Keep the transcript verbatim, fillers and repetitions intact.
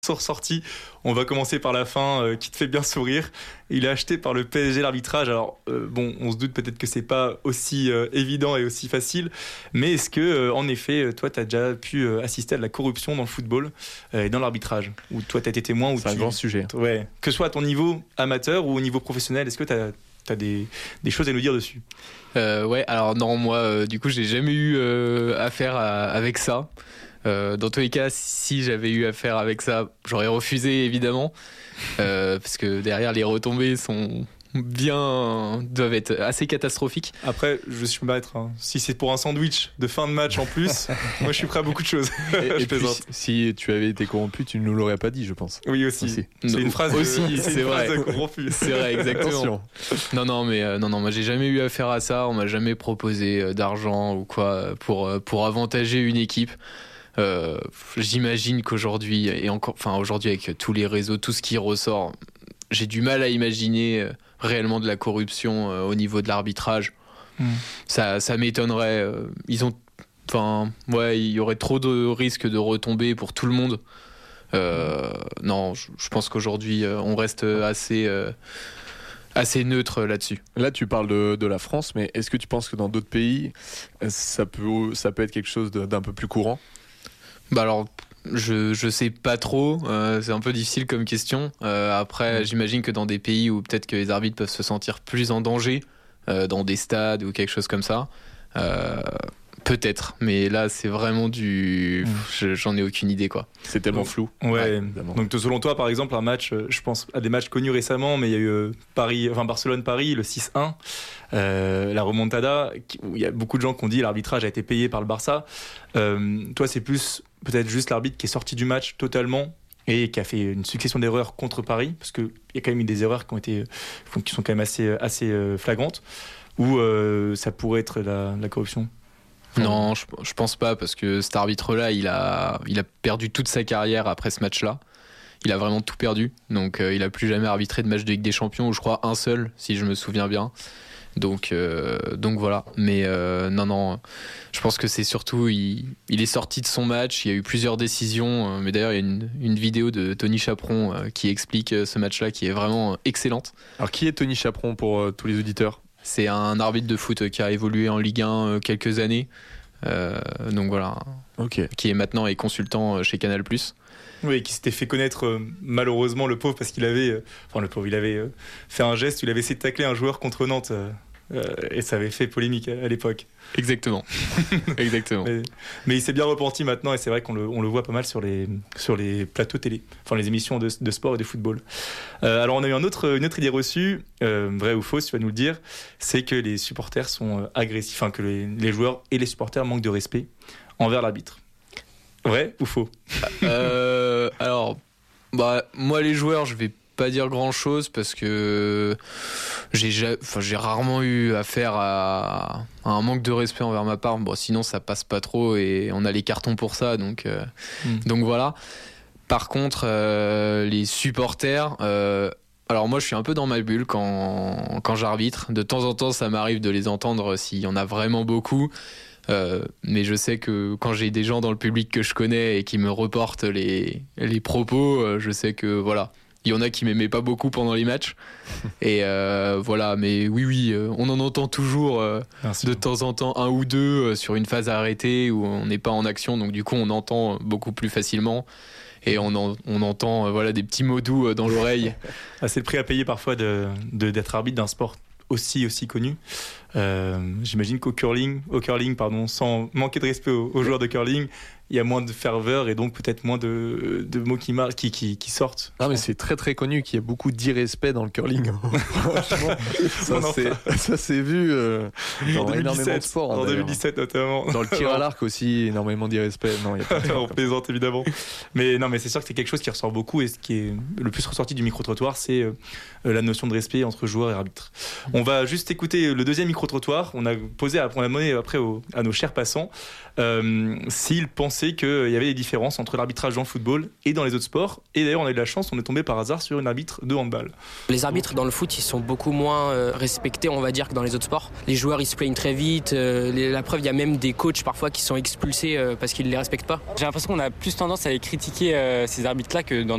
sont ressortis. On va commencer par la fin euh, qui te fait bien sourire. Il est acheté par le P S G l'arbitrage. Alors euh, bon, on se doute peut-être que c'est pas aussi euh, évident et aussi facile, mais est-ce que euh, en effet, toi, tu as déjà pu euh, assister à de la corruption dans le football euh, et dans l'arbitrage, ou toi, tu as été témoin, ou c'est tu... un grand sujet. Ouais. Que ce soit à ton niveau amateur ou au niveau professionnel, est-ce que tu as T'as des, des choses à nous dire dessus? euh, Ouais, alors non, moi, euh, du coup, j'ai jamais eu euh, affaire à, avec ça. Euh, dans tous les cas, si j'avais eu affaire avec ça, j'aurais refusé, évidemment, euh, parce que derrière, les retombées sont bien, doivent être assez catastrophiques. Après, je suis maître. Hein. Si c'est pour un sandwich de fin de match en plus, moi, je suis prêt à beaucoup de choses. Et, et puis, si tu avais été corrompu, tu ne nous l'aurais pas dit, je pense. Oui, aussi. aussi. C'est une phrase. Aussi, de, c'est, c'est une vrai. Phrase corrompue. C'est vrai, exactement. non, non, mais euh, non, non, moi, j'ai jamais eu affaire à ça. On m'a jamais proposé euh, d'argent ou quoi pour euh, pour avantager une équipe. Euh, j'imagine qu'aujourd'hui, et encore, enfin aujourd'hui avec tous les réseaux, tout ce qui ressort, j'ai du mal à imaginer réellement de la corruption euh, au niveau de l'arbitrage. Mmh. Ça, ça m'étonnerait. Euh, ils ont, enfin, ouais, il y aurait trop de risques de retomber pour tout le monde. Euh, non, je, je pense qu'aujourd'hui, euh, on reste assez. Euh, assez neutre là-dessus. Là, tu parles de, de la France, mais est-ce que tu penses que dans d'autres pays, ça peut, ça peut être quelque chose de, d'un peu plus courant ? Bah alors, je je sais pas trop. Euh, c'est un peu difficile comme question. Euh, après, mmh. j'imagine que dans des pays où peut-être que les arbitres peuvent se sentir plus en danger, euh, dans des stades ou quelque chose comme ça, euh, peut-être. Mais là, c'est vraiment du. Mmh. Je, j'en ai aucune idée, quoi. C'est tellement donc, flou. Ouais. ouais donc, selon toi, par exemple, un match, je pense à des matchs connus récemment, mais il y a eu euh, Paris, enfin Barcelone-Paris, le six un. Euh, la remontada, où il y a beaucoup de gens qui ont dit l'arbitrage a été payé par le Barça. Euh, toi, c'est plus peut-être juste l'arbitre qui est sorti du match totalement et qui a fait une succession d'erreurs contre Paris, parce qu'il y a quand même eu des erreurs qui ont été, qui sont quand même assez, assez flagrantes, ou euh, ça pourrait être la, la corruption? Enfin, non, je, je pense pas, parce que cet arbitre-là, il a, il a perdu toute sa carrière après ce match-là. Il a vraiment tout perdu, donc euh, il a plus jamais arbitré de match de Ligue des Champions, ou je crois un seul, si je me souviens bien. Donc, euh, donc voilà. Mais euh, non, non. Je pense que c'est surtout, il, il est sorti de son match. Il y a eu plusieurs décisions. Mais d'ailleurs, il y a une, une vidéo de Tony Chaperon euh, qui explique ce match-là, qui est vraiment excellente. Alors, qui est Tony Chaperon pour euh, tous les auditeurs ? C'est un arbitre de foot qui a évolué en Ligue un euh, quelques années. Euh, donc voilà. Okay. Qui est maintenant est consultant chez Canal plus. Oui, qui s'était fait connaître euh, malheureusement le pauvre parce qu'il avait, euh, enfin le pauvre, il avait euh, fait un geste où il avait essayé de tacler un joueur contre Nantes euh, euh, et ça avait fait polémique à, à l'époque. Exactement, exactement. Mais, mais il s'est bien repenti maintenant et c'est vrai qu'on le, on le voit pas mal sur les sur les plateaux télé, enfin les émissions de, de sport et de football. Euh, alors on a eu un autre, une autre idée reçue, euh, vraie ou fausse, tu vas nous le dire, c'est que les supporters sont agressifs, enfin que les, les joueurs et les supporters manquent de respect envers l'arbitre. Vrai ou faux? euh, Alors, bah, moi les joueurs, je vais pas dire grand chose parce que j'ai, enfin, j'ai rarement eu affaire à, à un manque de respect envers ma part. Bon, sinon ça passe pas trop et on a les cartons pour ça, donc, euh, mmh. donc voilà. Par contre, euh, les supporters. Euh, Alors moi je suis un peu dans ma bulle quand, quand j'arbitre. De temps en temps ça m'arrive de les entendre s'il y en a vraiment beaucoup. Euh, mais je sais que quand j'ai des gens dans le public que je connais et qui me reportent les, les propos, euh, je sais que voilà, il y en a qui m'aimaient pas beaucoup pendant les matchs. Et euh, voilà, mais oui, oui, euh, on en entend toujours euh, de temps en temps un ou deux euh, sur une phase arrêtée où on n'est pas en action, donc du coup on entend beaucoup plus facilement. Et on, en, on entend euh, voilà, des petits mots doux euh, dans l'oreille. Ah, c'est le prix à payer parfois de, de, d'être arbitre d'un sport aussi, aussi connu. Euh, j'imagine qu'au curling, au curling pardon, sans manquer de respect aux, aux joueurs de curling, il y a moins de ferveur et donc peut-être moins de, de mots qui, mar- qui, qui, qui sortent. Non, mais c'est très très connu qu'il y a beaucoup d'irrespect dans le curling. Franchement, ça, c'est, ça s'est vu euh, dans en énormément de sports. En deux mille dix-sept notamment. Dans le tir à l'arc aussi, énormément d'irrespect. Non, il y a pas de on plaisante évidemment. Mais non, mais c'est sûr que c'est quelque chose qui ressort beaucoup et ce qui est le plus ressorti du micro-trottoir, c'est euh, la notion de respect entre joueurs et arbitres. On va juste écouter le deuxième micro-trottoir. On a posé, on a demandé après aux, à nos chers passants euh, s'ils pensaient c'est qu'il y avait des différences entre l'arbitrage dans le football et dans les autres sports. Et d'ailleurs, on a eu de la chance, on est tombé par hasard sur une arbitre de handball. Les arbitres dans le foot, ils sont beaucoup moins euh, respectés, on va dire, que dans les autres sports. Les joueurs, ils se plaignent très vite. Euh, les, la preuve, il y a même des coachs parfois qui sont expulsés euh, parce qu'ils ne les respectent pas. J'ai l'impression qu'on a plus tendance à les critiquer, euh, ces arbitres-là, que dans